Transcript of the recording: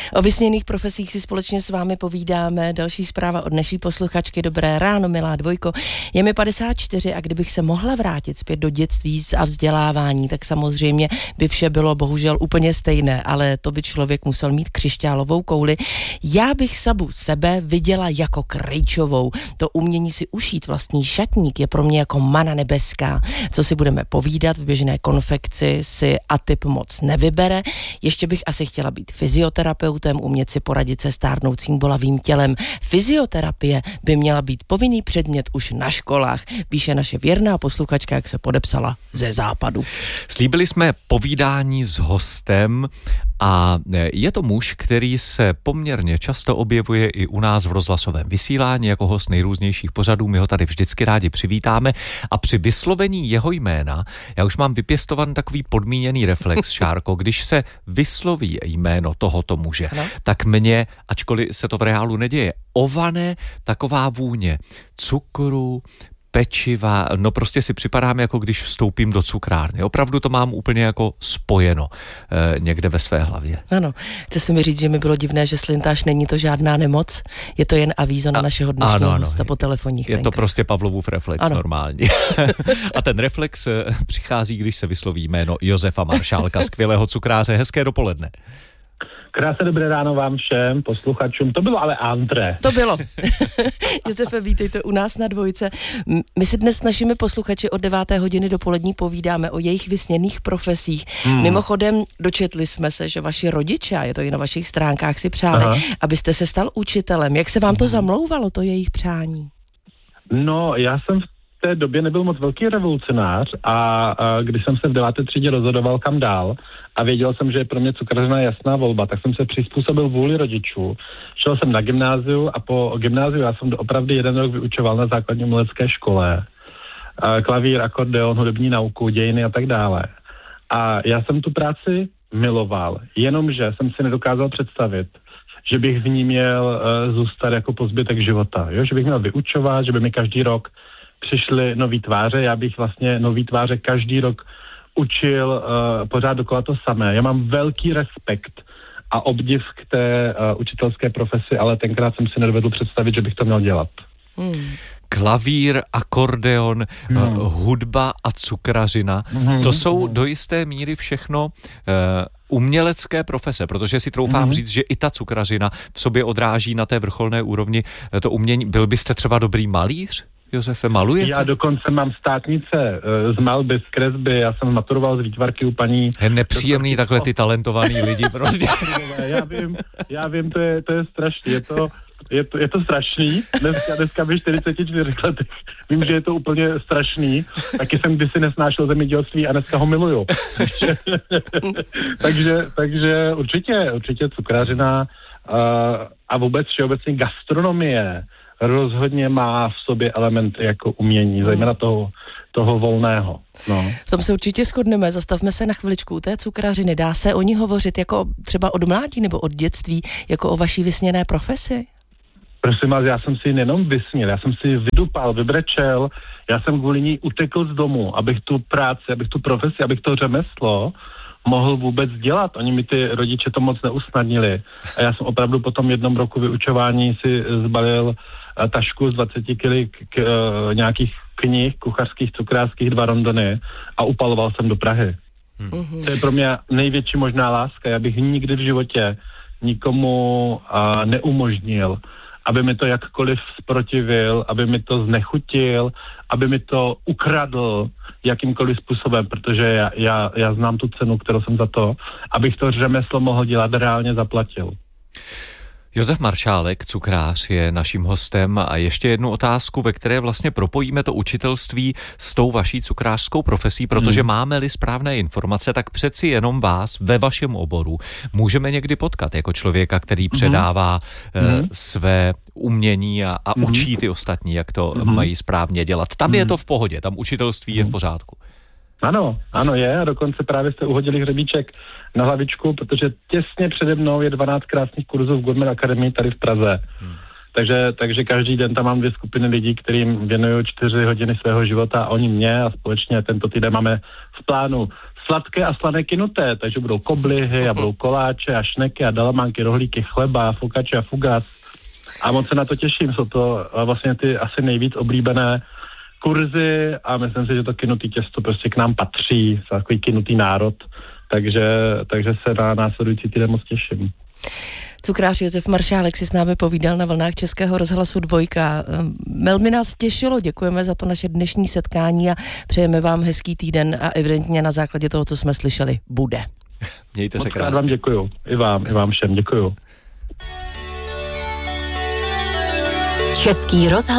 O vysněných profesích si společně s vámi povídáme. Další zpráva od naší posluchačky. Dobré ráno, milá dvojko. Je mi 54 a kdybych se mohla vrátit zpět do dětství a vzdělávání, tak samozřejmě by vše bylo bohužel úplně stejné, ale to by člověk musel mít křišťálovou kouli. Já bych samu sebe viděla jako krejčovou. To umění si ušít vlastní šatník je pro mě jako mana nebeská. Co si budeme povídat, v běžné konfekci si a typ moc nevybere. Ještě bych asi chtěla být fyzioterapeutem, umět si poradit se stárnoucím bolavým tělem. Fyzioterapie by měla být povinný předmět už na školách, píše naše věrná posluchačka, jak se podepsala ze Západu. Slíbili jsme povídání s hostem a je to muž, který se poměrně často objevuje i u nás v rozhlasovém vysílání jako host nejrůznějších pořadů. My ho tady vždycky rádi přivítáme a při vyslovení jeho jména, já už mám vypěstovan takový podmíněný reflex, Šárko, když se vysloví jméno tohoto muže, tak mě, ačkoliv se to v reálu neděje, ovane taková vůně cukru, pečiva, no prostě si připadám, jako když vstoupím do cukrárny. Opravdu to mám úplně jako spojeno někde ve své hlavě. Ano, chce se mi říct, že mi bylo divné, že slintáš, není to žádná nemoc, je to jen avízo na našeho dnešního hosta po telefonních linkách. Je to prostě Pavlovův reflex normální. A ten reflex přichází, když se vysloví jméno Josefa Maršálka, skvělého cukráře. Hezké dopoledne. Krásné dobré ráno vám všem posluchačům. To bylo ale antré. To bylo. Josefe, vítejte u nás na Dvojce. My si dnes s našimi posluchači od 9. hodiny dopolední povídáme o jejich vysněných profesích. Mimochodem, dočetli jsme se, že vaši rodiče, a je to i na vašich stránkách, si přáli, abyste se stal učitelem. Jak se vám to zamlouvalo, to jejich přání? No, já jsem v té době nebyl moc velký revolucionář a když jsem se v 9. třídě rozhodoval kam dál a věděl jsem, že je pro mě cukrařina jasná volba, tak jsem se přizpůsobil vůli rodičů. Šel jsem na gymnáziu a po gymnáziu já jsem opravdu 1 rok vyučoval na základní umělecké škole. Klavír, akordeon, hudební nauku, dějiny a tak dále. A já jsem tu práci miloval, jenomže jsem si nedokázal představit, že bych v ní měl zůstat jako po zbytek života. Jo? Že bych měl vyučovat, že by mi každý rok přišly nový tváře, já bych vlastně nový tváře každý rok učil pořád dokola to samé. Já mám velký respekt a obdiv k té učitelské profesi, ale tenkrát jsem si nedovedl představit, že bych to měl dělat. Klavír, akordeon, hudba a cukrařina, to jsou do jisté míry všechno umělecké profese, protože si troufám říct, že i ta cukrařina v sobě odráží na té vrcholné úrovni to umění. Byl byste třeba dobrý malíř? Josefe, malujete? Já dokonce mám státnice z malby, z kresby, já jsem maturoval z výtvarky u paní... Je nepříjemný takhle ty talentovaný lidi prostě. Já vím, to je strašný, je to strašný, dneska ve 44 letech, vím, že je to úplně strašný, taky jsem kdysi nesnášel zemědělství a dneska ho miluju. takže určitě cukrařina a vůbec všeobecně gastronomie rozhodně má v sobě elementy jako umění, zejména toho volného. No. V tom se určitě shodneme, zastavme se na chviličku u té cukrařiny. Dá se o ní hovořit jako třeba od mládí nebo od dětství, jako o vaší vysněné profesi? Prosím vás, já jsem si nejenom vysnil, já jsem si vydupal, vybrečel, já jsem kvůli ní utekl z domu, abych tu práci, abych tu profesi, abych to řemeslo mohl vůbec dělat. Oni mi ty rodiče to moc neusnadnili. A já jsem opravdu po tom 1 roku vyučování si zbalil tašku z 20 kg nějakých knih, kuchařských, cukrářských, 2 rondony a upaloval jsem do Prahy. To je pro mě největší možná láska. Já bych nikdy v životě nikomu neumožnil, aby mi to jakkoliv zprotivil, aby mi to znechutil, aby mi to ukradl jakýmkoliv způsobem, protože já znám tu cenu, kterou jsem za to, abych to řemeslo mohl dělat, reálně zaplatil. Josef Maršálek, cukrář, je naším hostem a ještě jednu otázku, ve které vlastně propojíme to učitelství s tou vaší cukrářskou profesí, protože máme-li správné informace, tak přeci jenom vás ve vašem oboru můžeme někdy potkat jako člověka, který předává své umění a učí ty ostatní, jak to mají správně dělat. Tam je to v pohodě, tam učitelství je v pořádku. Ano je a dokonce právě jste uhodili hřebíček na hlavičku, protože těsně přede mnou je 12 krásných kurzů v Gourmet Akademii tady v Praze. Takže každý den tam mám 2 skupiny lidí, kterým věnuju 4 hodiny svého života a oni mě a společně tento týden máme v plánu sladké a slané kynuté, takže budou koblihy a budou koláče a šneky a dalamánky, rohlíky, chleba, fokače a fugac. A moc se na to těším, jsou to vlastně ty asi nejvíc oblíbené kurzy a myslím si, že to kynutý těsto prostě k nám patří, takový kynutý národ, takže se na následující týden moc těším. Cukrář Josef Maršálek si s námi povídal na vlnách Českého rozhlasu 2. Velmi nás těšilo, děkujeme za to naše dnešní setkání a přejeme vám hezký týden a evidentně na základě toho, co jsme slyšeli, bude. Mějte se krásně. Moc vám děkuju. I vám všem děkuju. Český rozhlas.